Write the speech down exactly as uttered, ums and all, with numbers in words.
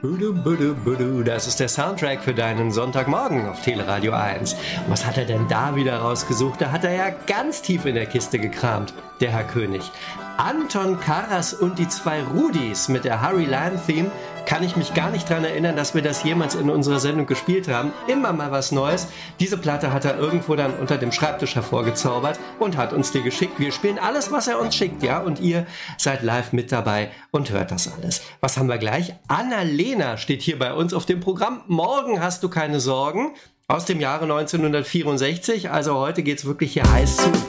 Budu, budu, budu. Das ist der Soundtrack für deinen Sonntagmorgen auf Teleradio eins. Und was hat er denn da wieder rausgesucht? Da hat er ja ganz tief in der Kiste gekramt, der Herr König. Anton Karas und die zwei Rudis mit der Harry Lime Theme. Kann ich mich gar nicht daran erinnern, dass wir das jemals in unserer Sendung gespielt haben. Immer mal was Neues. Diese Platte hat er irgendwo dann unter dem Schreibtisch hervorgezaubert und hat uns die geschickt. Wir spielen alles, was er uns schickt, ja? Und ihr seid live mit dabei und hört das alles. Was haben wir gleich? Annalena steht hier bei uns auf dem Programm. Morgen hast du keine Sorgen. Aus dem Jahre neunzehnhundertvierundsechzig. Also heute geht's wirklich hier heiß zu.